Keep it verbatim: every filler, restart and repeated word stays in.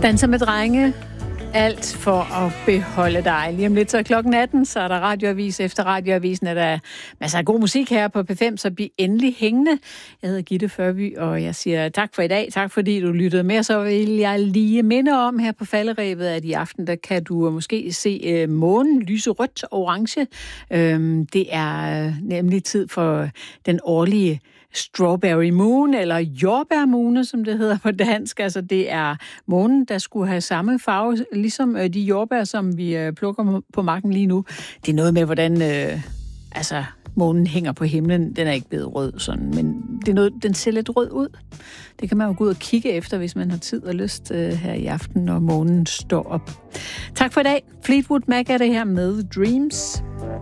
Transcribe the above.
Danser med drenge. Alt for at beholde dig. Lige om lidt så er klokken atten, så er der radioavis. Efter radioavisen er der masser af god musik her på P fem, så bliv endelig hængende. Jeg hedder Gitte Førby, og jeg siger tak for i dag. Tak fordi du lyttede med. Så vil jeg lige minde om her på falderebet, at i aften, der kan du måske se øh, månen lyse rødt og orange. Øhm, det er nemlig tid for den årlige Strawberry Moon, eller jordbærmune, som det hedder på dansk. Altså, det er månen, der skulle have samme farve, ligesom de jordbær, som vi plukker på marken lige nu. Det er noget med, hvordan øh, altså, månen hænger på himlen. Den er ikke blevet rød, sådan, men det er noget, den ser lidt rød ud. Det kan man jo gå ud og kigge efter, hvis man har tid og lyst øh, her i aften, når månen står op. Tak for i dag. Fleetwood Mac er det her med Dreams.